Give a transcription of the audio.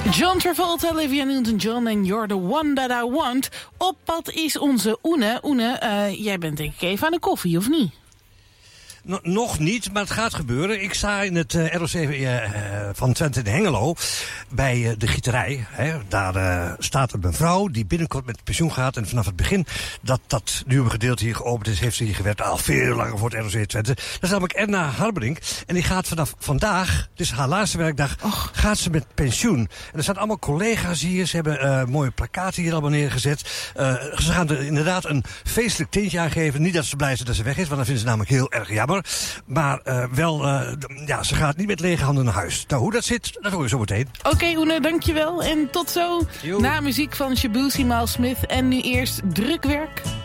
John Travolta, Olivia Newton-John en You're the One That I Want. Op pad is onze Oene. Oene, jij bent denk ik even aan de koffie, of niet? Nog niet, maar het gaat gebeuren. Ik sta in het ROC van Twente in Hengelo bij de gieterij. Daar staat een mevrouw die binnenkort met pensioen gaat. En vanaf het begin dat nieuwe gedeelte hier geopend is, heeft ze hier gewerkt. Al veel langer voor het ROC Twente. Dat is namelijk Erna Harberink. En die gaat vanaf vandaag, het is haar laatste werkdag, gaat ze met pensioen. En er staan allemaal collega's hier. Ze hebben mooie plakkaten hier allemaal neergezet. Ze gaan er inderdaad een feestelijk tintje aan geven. Niet dat ze blij zijn dat ze weg is, want dat vinden ze namelijk heel erg jammer. Maar ze gaat niet met lege handen naar huis. Nou, hoe dat zit, dat hoor je zo meteen. Oké, Oene, dankjewel. En tot zo. Na muziek van Shabuzi Miles Smith. En nu eerst drukwerk.